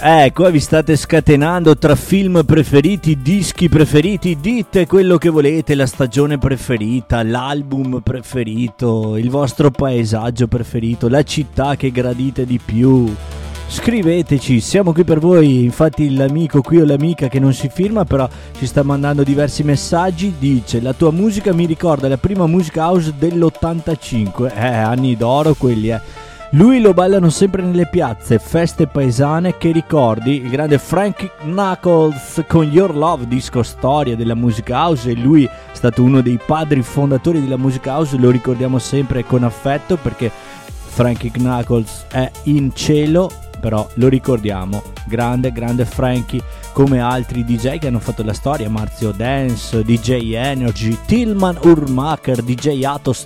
Qua vi state scatenando tra film preferiti, dischi preferiti, dite quello che volete, la stagione preferita, l'album preferito, il vostro paesaggio preferito, la città che gradite di più. Scriveteci, siamo qui per voi. Infatti l'amico qui o l'amica che non si firma però ci sta mandando diversi messaggi, dice: la tua musica mi ricorda la prima musica house dell'85, anni d'oro quelli. Lui lo ballano sempre nelle piazze, feste paesane, che ricordi? Il grande Frankie Knuckles con Your Love, disco storia della musica house, e lui è stato uno dei padri fondatori della musica house, lo ricordiamo sempre con affetto perché Frankie Knuckles è in cielo, però lo ricordiamo, grande Frankie, come altri DJ che hanno fatto la storia, Marzio Dance, DJ Energy, Tillman Urmacher, DJ Atos